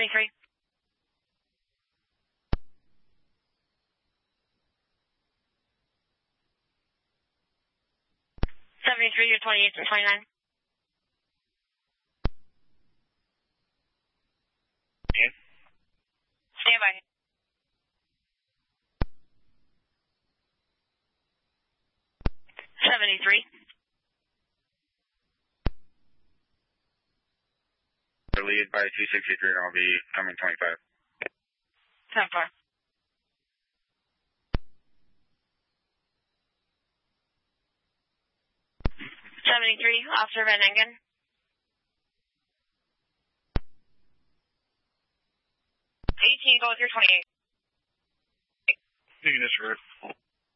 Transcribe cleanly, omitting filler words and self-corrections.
73. 73, you're 28 and 29. Yeah. Stand by. $73. Lead by 263, and I'll be coming 25. 10-4. 73, Officer Van Engen. 18, go with your 28. You can just